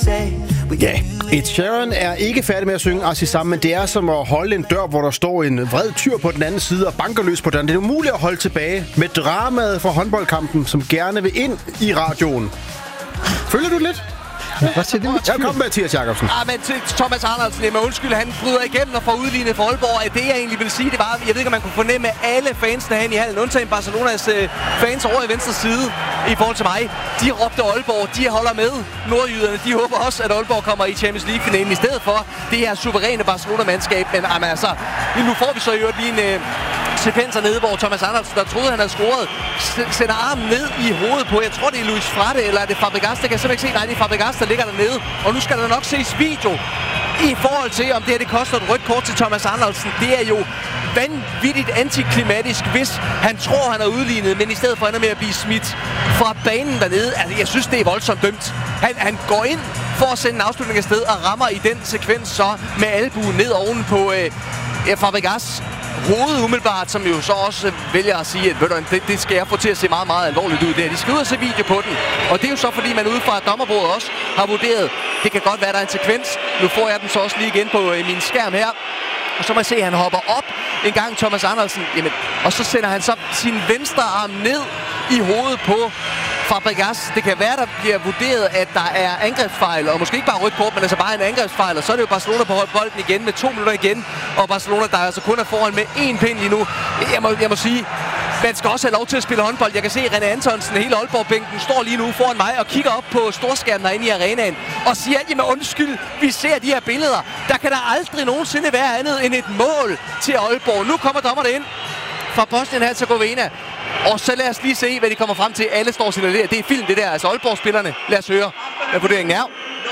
Ja, Ed Sheeran er ikke færdig med at synge Aziz sammen, men det er som at holde en dør, hvor der står en vred tyr på den anden side og banker løs på den. Det er umuligt at holde tilbage med dramaet fra håndboldkampen, som gerne vil ind i radioen. Følger du lidt? Hvad siger det? Jeg kom med Mathias Jacobsen. Men til Thomas Andersen, jamen undskyld, han bryder igennem og får udlignet for Aalborg. Det jeg egentlig vil sige, det var, jeg ved ikke, om man kunne fornemme alle fansene herinde i hallen, undtagen Barcelonas fans over i venstre side i forhold til mig. De råbte Aalborg, de holder med. Nordjyderne, de håber også, at Aalborg kommer i Champions League-finalen i stedet for det her suveræne Barcelona-mandskab. Men altså, nu får vi så jo lige en sekvenser nede, hvor Thomas Andersen, der troede, han havde scoret, sender armen ned i hovedet på, jeg tror, det er Luis Frade, eller er det Fabregas, det kan jeg simpelthen ikke se. Nej, det er Fabregas, der ligger dernede. Og nu skal der nok ses video i forhold til, om det her det koster et rødt kort til Thomas Andersen. Det er jo vanvittigt antiklimatisk, hvis han tror, han er udlignet, men i stedet for ender med at blive smidt fra banen dernede. Altså, jeg synes, det er voldsomt dømt. Han går ind for at sende en afslutning afsted og rammer i den sekvens så med albuen ned oven på Fabregas hovedet umiddelbart, som jo så også vælger at sige, at det skal jeg få til at se meget, meget alvorligt ud der. De skal ud og se video på den. Og det er jo så, fordi man ude fra dommerbordet også har vurderet, det kan godt være, der er en sekvens. Nu får jeg den så også lige igen på min skærm her. Og så må jeg se, at han hopper op en gang, Thomas Andersen. Jamen, og så sender han så sin venstre arm ned i hovedet på Fabregas. Det kan være, der bliver vurderet, at der er angrebsfejl, og måske ikke bare rødt kort, men altså bare en angrebsfejl. Og så er det jo Barcelona på bolden igen med 2 minutter igen. Og Barcelona, der altså kun er foran med 1 pind lige nu. Jeg må sige, man skal også have lov til at spille håndbold. Jeg kan se, at René Antonsen, hele Aalborg-bænken, står lige nu foran mig og kigger op på storskærmen herinde i arenaen og siger, jamen undskyld, vi ser de her billeder. Der kan der aldrig nogensinde være andet end et mål til Aalborg. Nu kommer dommerne ind fra Bosnien-Herzegovina. Og så lad os lige se, hvad de kommer frem til. Alle står og signalerer. Det er film, det der. Altså Aalborg-spillerne. Lad os høre, hvad vurderingen er.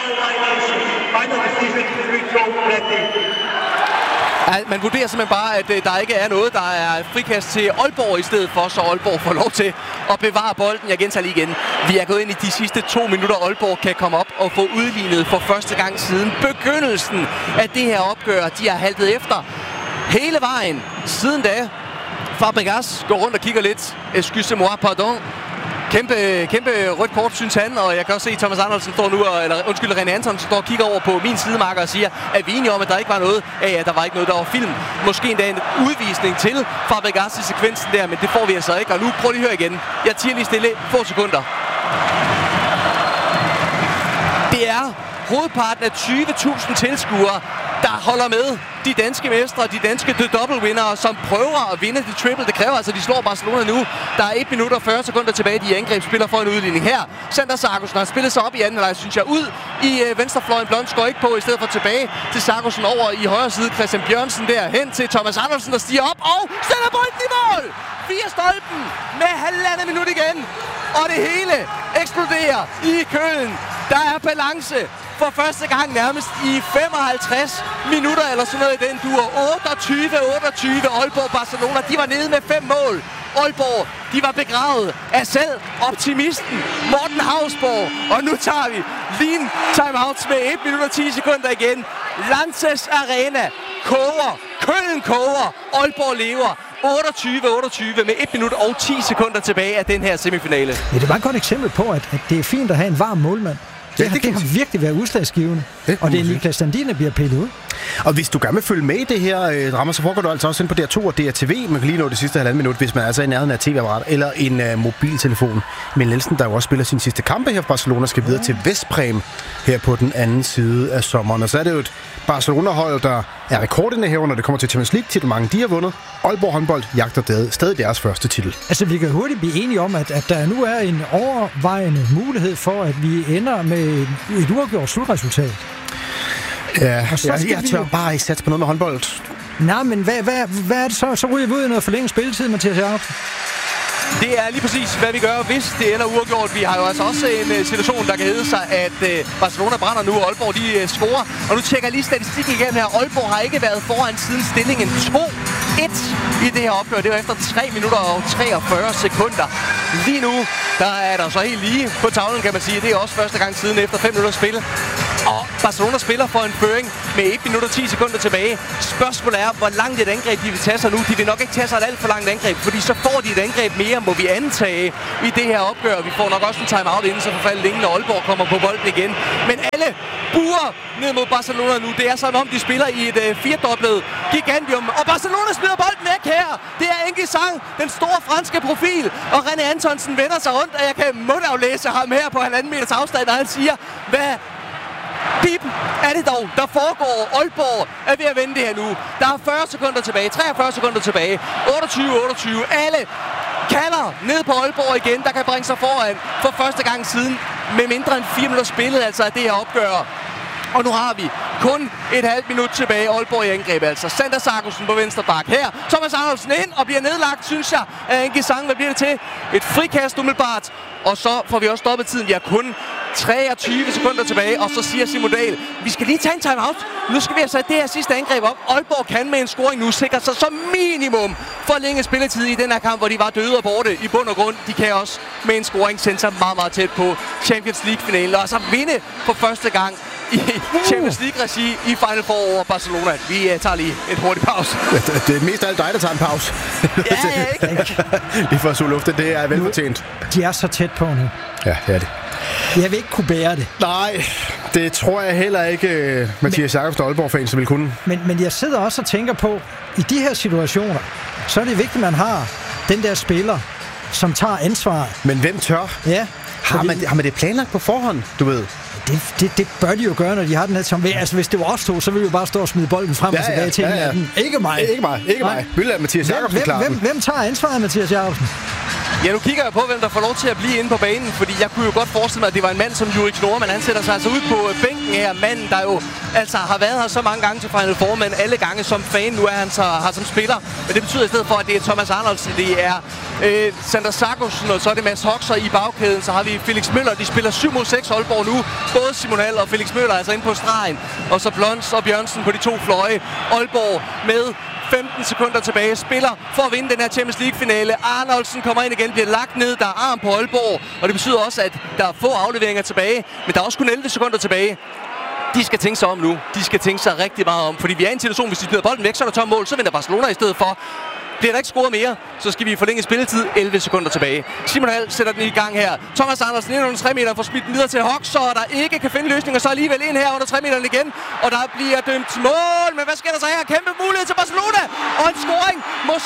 Man vurderer simpelthen bare, at der ikke er noget. Der er frikast til Aalborg i stedet for, så Aalborg får lov til at bevare bolden. Jeg gentager lige igen. Vi er gået ind i de sidste 2 minutter. Aalborg kan komme op og få udlignet for første gang siden begyndelsen af det her opgør. De har haltet efter hele vejen siden da. Fabregas går rundt og kigger lidt. Excusez-moi, pardon. Kæmpe rødt kort, synes han, og jeg kan også se, at Thomas Andersen står nu, René Antonsen står og kigger over på min sidemarker og siger, at vi er enige om, at der ikke var noget. Ja, der var ikke noget, der var film. Måske endda en udvisning til Fabregas i sekvensen der, men det får vi altså ikke. Og nu prøv lige at høre igen. Jeg tiger lige stille få sekunder. Det er hovedparten af 20.000 tilskuere, der holder med de danske mestre, de danske double-vindere, som prøver at vinde det triple. Det kræver altså, at de slår Barcelona nu. Der er 1 minut og 40 sekunder tilbage. De angrebsspiller for en udligning her. Sander Sargussen har spillet sig op i anden halvleg, synes jeg, ud i venstrefløjen. Blond går ikke på, i stedet for tilbage til Sargussen over i højre side. Christian Bjørnsen der hen til Thomas Andersen, der stiger op og sætter bolden i mål! 4 stolpen med 1,5 minut igen. Og det hele eksploderer i Köln. Der er balance for første gang nærmest i 55 minutter eller sådan noget i den dur. 28-28 Aalborg Barcelona. De var nede med 5 mål. Aalborg, de var begravet af selv optimisten Morten Hausborg. Og nu tager vi lige en timeout med 1 minut og 10 sekunder igen. Lanxess Arena koger. Köln koger. Aalborg lever. 28-28 med 1 minut og 10 sekunder tilbage af den her semifinale. Ja, det var et godt eksempel på, at det er fint at have en varm målmand. Det har virkelig været udslagsgivende. Og det er Niklas Sandin, der bliver pillet ud. Og hvis du gerne vil følge med i det her drama, så foregår du altså også ind på DR2 og DRTV. Man kan lige nå det sidste 1,5 minut, hvis man er altså i nærheden af tv-apparat eller en mobiltelefon. Men Nielsen, der jo også spiller sin sidste kampe her for Barcelona, skal videre til Vestprem her på den anden side af sommeren. Og så er det jo et Barcelona-hold, der er rekordindehaver, når det kommer til Champions League-titel. Mange de har vundet. Aalborg håndbold jagter stadig deres første titel. Altså, vi kan hurtigt blive enige om, at der nu er en overvejende mulighed for, at vi ender med et uafgjort slutresultat. Ja, jeg tør bare ikke satse på noget med håndbold. Nej, men hvad er det så? Så ryger vi ud i noget forlænget spilletid, Mathias Jacobsen. Det er lige præcis, hvad vi gør, hvis det ender uafgjort. Vi har jo altså også en situation, der kan hedde sig, at Barcelona brænder nu, og Aalborg de scorer. Og nu tjekker jeg lige statistikken igen her. Aalborg har ikke været foran siden stillingen 2-1 i det her opgør. Det var efter 3 minutter og 43 sekunder. Lige nu, der er der så helt lige på tavlen, kan man sige. Det er også første gang siden efter 5 minutter spil. Og Barcelona spiller for en føring med 1 minut og 10 sekunder tilbage. Spørgsmålet er, hvor langt et angreb de vil tage sig nu. De vil nok ikke tage sig et alt for langt angreb, fordi så får de et angreb mere, må vi antage i det her opgør. Vi får nok også en timeout inden, så forfalder Lingen, og Aalborg kommer på bolden igen. Men alle buer ned mod Barcelona nu. Det er som om, de spiller i et firedoblet gigantium. Og Barcelona smider bolden væk her. Det er Engi Sang, den store franske profil. Og René Antonsen vender sig rundt, og jeg kan mundaflæse ham her på 1,5 meters afstand, og han siger, hvad pip er det dog, der foregår. Aalborg er ved at vende det her nu. Der er 40 sekunder tilbage, 43 sekunder tilbage. 28-28. Alle kalder ned på Aalborg igen, der kan bringe sig foran for første gang siden med mindre end 4 minutter spillet, altså af det her opgør. Og nu har vi kun et halvt minut tilbage. Aalborg i angreb altså. Sander Sargussen på venstre bak her. Thomas Arnoldsen ind og bliver nedlagt, synes jeg, af Engi Sang. Hvad bliver det til? Et frikast umiddelbart. Og så får vi også stoppet tiden. Vi har kun 23 sekunder tilbage. Og så siger Simon Dahl, vi skal lige tage en timeout. Nu skal vi have sat det her sidste angreb op. Aalborg kan med en scoring nu sikre sig som minimum forlænge spilletid i den her kamp, hvor de var døde og borte i bund og grund. De kan også med en scoring sende sig meget, meget tæt på Champions League-finalen. Og så vinde for første gang i Champions League-regi i Final Four over Barcelona. Vi tager lige et hurtigt pause. Det er mest af alt dig, der tager en pause. Ja, ikke? Lige for at suge luften, det er velfortjent. De er så tæt på nu. Ja, det er det. Jeg vil ikke kunne bære det. Nej, det tror jeg heller ikke, Mathias Jakobsen og Aalborg-fans, som vil kunne. Men jeg sidder også og tænker på, i de her situationer, så er det vigtigt, at man har den der spiller, som tager ansvar. Men hvem tør? Ja. Har man det planlagt på forhånd, du ved? Det bør de jo gøre, når de har den her som. Altså, hvis det var os to, så ville vi jo bare stå og smide bolden frem og tilbage til hinanden. Ikke mig. Ikke mig. Vil lade Mathias Jakobsen klare den. Hvem tager ansvaret, Mathias Jakobsen? Ja, nu kigger jeg på, hvem der får lov til at blive inde på banen, fordi jeg kunne jo godt forestille mig, at det var en mand som Juri Knorman. Han sætter sig altså ud på bænken her. Manden, der jo altså har været her så mange gange til Final Four, men alle gange som fan. Nu er han så her som spiller. Men det betyder i stedet for, at det er Thomas Arnoldsen, det er Sander Sargussen, og så er det Mads Hoxer i bagkæden. Så har vi Felix Møller. De spiller 7 mod 6 Aalborg nu. Både Simon Hall og Felix Møller altså inde på stregen. Og så Blons og Bjørnsen på de to fløje. Aalborg med 15 sekunder tilbage, spiller for at vinde den her Champions League-finale. Arnoldsen kommer ind igen, bliver lagt ned, der er arm på Aalborg, og det betyder også, at der er få afleveringer tilbage, men der er også kun 11 sekunder tilbage. De skal tænke sig om nu. De skal tænke sig rigtig meget om, fordi vi er i en situation, hvis de smider bolden væk, så er der tom mål, så vinder Barcelona i stedet for. Bliver der ikke scoret mere, så skal vi forlænge spilletid. 11 sekunder tilbage. Simon Hall sætter den i gang her. Thomas Andersen ind under 3 meter, får smidt den videre til Hoxer, der ikke kan finde løsninger, så alligevel ind her under 3 meter igen. Og der bliver dømt mål, men hvad sker der så her? Kæmpe mulighed til Barcelona, og en scoring.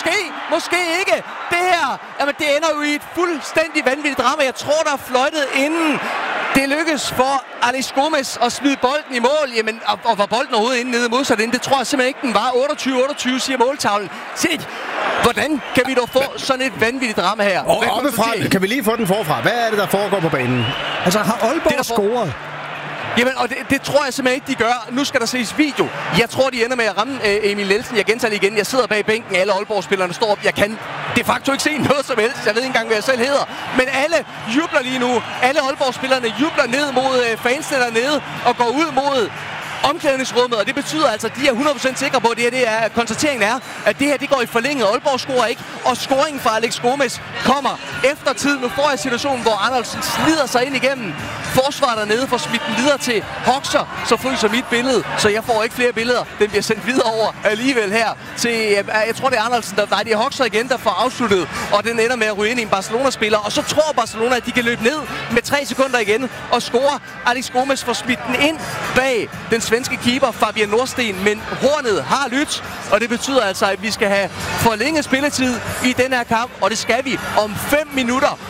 Måske ikke. Det her, jamen det ender jo i et fuldstændig vanvittigt drama. Jeg tror, der er fløjtet inden. Det lykkes for Alex Gomez at smide bolden i mål. Jamen, og var bolden overhovedet inde nede modsat inden? Det tror jeg simpelthen ikke, den var. 28-28 siger måltavlen. Se, hvordan kan vi dog få sådan et vanvittigt drama her? Og oppefra, kan vi lige få den forfra? Hvad er det, der foregår på banen? Altså, har Aalborg scoret? Jamen, og det tror jeg simpelthen ikke, de gør. Nu skal der ses video. Jeg tror, de ender med at ramme Emil Nielsen. Jeg gentager igen. Jeg sidder bag bænken. Alle Aalborg-spillerne står op. Jeg kan de facto ikke se noget som helst. Jeg ved ikke engang, hvad jeg selv hedder. Men alle jubler lige nu. Alle Aalborg-spillerne jubler ned mod fansene dernede og går ud mod omklædningsrummet, og det betyder altså, at de er 100% sikre på, at det er, konstateringen er, at det her det går i forlænget. Aalborg scorer ikke, og scoringen fra Alex Gomez kommer efter tid. Nu får jeg situationen, hvor Arnoldsen slider sig ind igennem forsvaret dernede, får smidt den videre til Hoxer, så fryser mit billede, så jeg får ikke flere billeder. Den bliver sendt videre over alligevel her til, jeg tror det er Arnoldsen, det er Hoxer igen, der får afsluttet, og den ender med at ryge ind i en Barcelona-spiller, og så tror Barcelona, at de kan løbe ned med 3 sekunder igen og score. Alex Gomez får smidt den ind bag den svenske keeper Fabian Nordsten, men hornet har lyttet, og det betyder altså, at vi skal have forlænget spilletid i den her kamp, og det skal vi om 5 minutter.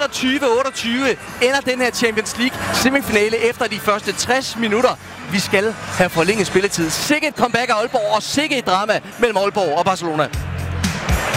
28-28 ender den her Champions League semifinale efter de første 60 minutter. Vi skal have forlænget spilletid. Sikke et comeback af Aalborg, og sikke et drama mellem Aalborg og Barcelona.